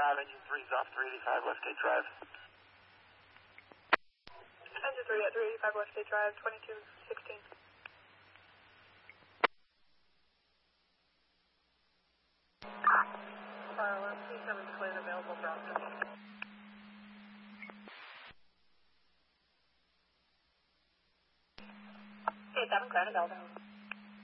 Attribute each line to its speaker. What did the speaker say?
Speaker 1: engine 3's off 385 Westgate Drive.
Speaker 2: Engine 3 at 385 Westgate Drive, 2216. 37 cleared available for option. Hey, 7 cleared available.